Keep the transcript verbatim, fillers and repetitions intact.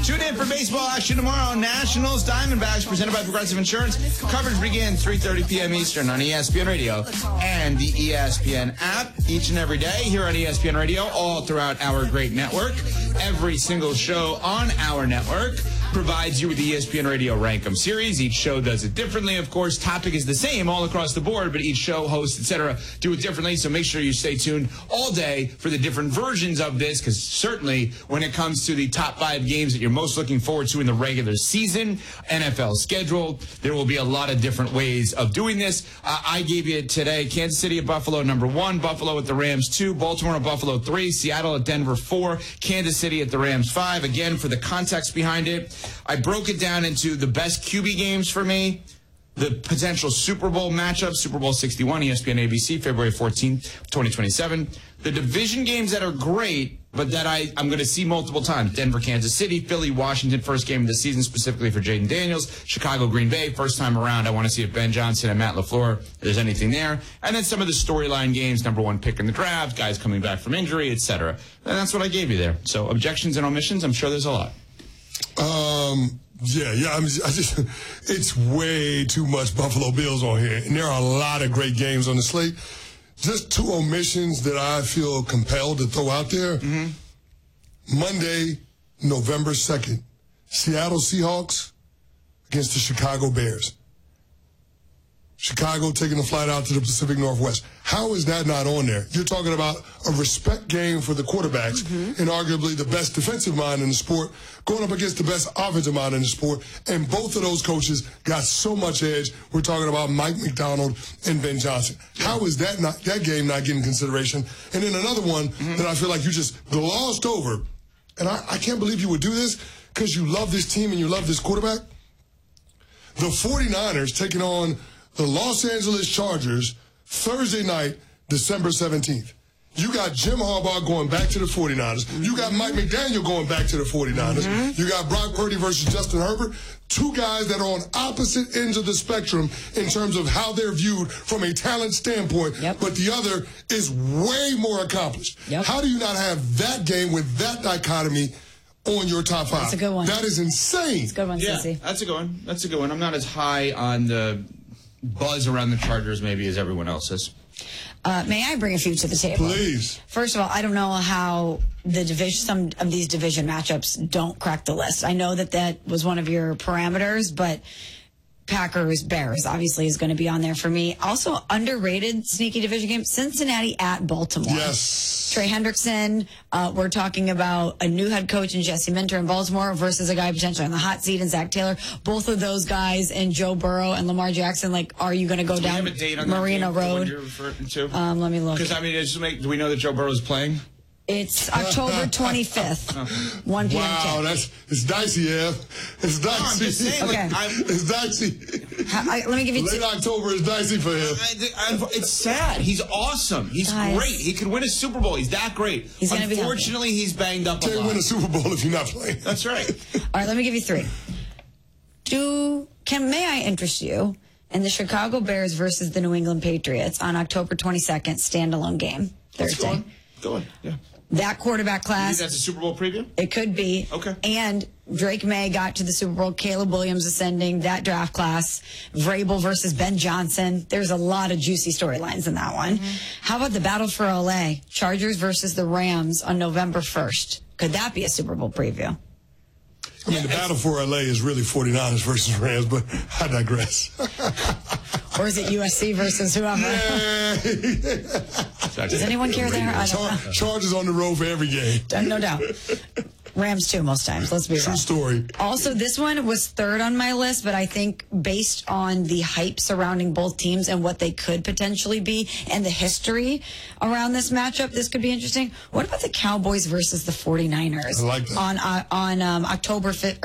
Tune in for baseball action tomorrow. Nationals, Diamondbacks, presented by Progressive Insurance. Coverage begins three thirty p.m. Eastern on E S P N Radio and the E S P N app each and every day here on E S P N Radio, all throughout our great network. Every single show on our network provides you with the E S P N Radio Rankum series. Each show does it differently. Of course, topic is the same all across the board, but each show, host, et cetera, do it differently. So make sure you stay tuned all day for the different versions of this, because certainly when it comes to the top five games that you're most looking forward to in the regular season, N F L schedule, there will be a lot of different ways of doing this. Uh, I gave you today Kansas City at Buffalo, number one, Buffalo at the Rams, two, Baltimore at Buffalo, three, Seattle at Denver, four, Kansas City at the Rams, five. Again, for the context behind it, I broke it down into the best Q B games for me, the potential Super Bowl matchups, Super Bowl sixty-one, E S P N A B C, February fourteenth, twenty twenty-seven. The division games that are great, but that I, I'm going to see multiple times. Denver, Kansas City, Philly, Washington, first game of the season, specifically for Jaden Daniels. Chicago, Green Bay, first time around. I want to see if Ben Johnson and Matt LaFleur, if there's anything there. And then some of the storyline games, number one pick in the draft, guys coming back from injury, et cetera. And that's what I gave you there. So objections and omissions, I'm sure there's a lot. Um... Yeah, yeah. I mean, I just, it's way too much Buffalo Bills on here. And there are a lot of great games on the slate. Just two omissions that I feel compelled to throw out there. Mm-hmm. Monday, November second, Seattle Seahawks against the Chicago Bears. Chicago taking a flight out to the Pacific Northwest. How is that not on there? You're talking about a respect game for the quarterbacks mm-hmm. and arguably the best defensive mind in the sport going up against the best offensive mind in the sport. And both of those coaches got so much edge. We're talking about Mike McDonald and Ben Johnson. How is that not that game not getting consideration? And then another one mm-hmm. that I feel like you just glossed over. And I, I can't believe you would do this because you love this team and you love this quarterback. The 49ers taking on the Los Angeles Chargers, Thursday night, December seventeenth. You got Jim Harbaugh going back to the 49ers. Mm-hmm. You got Mike McDaniel going back to the 49ers. Mm-hmm. You got Brock Purdy versus Justin Herbert. Two guys that are on opposite ends of the spectrum in terms of how they're viewed from a talent standpoint, yep. but the other is way more accomplished. Yep. How do you not have that game with that dichotomy on your top five? That's a good one. That is insane. That's a good one, yeah, Sissy. That's a good one. That's a good one. I'm not as high on the buzz around the Chargers maybe as everyone else is. Uh, may I bring a few to the table? Please. First of all, I don't know how the division, some of these division matchups don't crack the list. I know that that was one of your parameters, but Packers, Bears obviously is going to be on there for me. Also, underrated sneaky division game, Cincinnati at Baltimore. Yes. Trey Hendrickson, uh, we're talking about a new head coach in Jesse Minter in Baltimore versus a guy potentially on the hot seat in Zach Taylor. Both of those guys and Joe Burrow and Lamar Jackson, like, are you going to go do down we have a date on Marina that game, Road? The one you're referring to? Um, let me look. Because, I mean, just make, do we know that Joe Burrow is playing? It's October twenty-fifth, one p.m. Wow, kick. that's it's dicey, yeah. It's dicey. No, I'm just saying, okay. like, I'm, it's dicey. How, I, let me give you Late two. October is dicey for him. I, I, it's sad. He's awesome. He's Guys. great. He could win a Super Bowl. He's that great. He's gonna be healthy. Unfortunately, he's banged up a Can't lot. win a Super Bowl if you're not playing. That's right. All right, let me give you three. Do can may I interest you in the Chicago Bears versus the New England Patriots on October twenty-second, standalone game, Thursday. Go on. Go on. Yeah. That quarterback You class. think that's a Super Bowl preview? It could be. Okay. And Drake May got to the Super Bowl. Caleb Williams ascending. That draft class. Vrabel versus Ben Johnson. There's a lot of juicy storylines in that one. Mm-hmm. How about the battle for L A? Chargers versus the Rams on November first. Could that be a Super Bowl preview? I mean, the battle for L A is really 49ers versus Rams, but I digress. Or is it U S C versus whoever? Does anyone care there? I don't Char- know. Chargers on the road for every game. No doubt. Rams too most times. Let's be real. True story. Also, this one was third on my list, but I think based on the hype surrounding both teams and what they could potentially be and the history around this matchup, this could be interesting. What about the Cowboys versus the 49ers I like that. on uh, on um, October fifth?